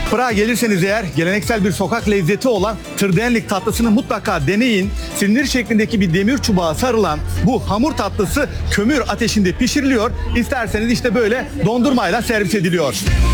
Prag'a gelirseniz eğer geleneksel bir sokak lezzeti olan trdenlik tatlısını mutlaka deneyin. Silindir şeklindeki bir demir çubuğa sarılan bu hamur tatlısı kömür ateşinde pişiriliyor. İsterseniz işte böyle dondurmayla servis ediliyor.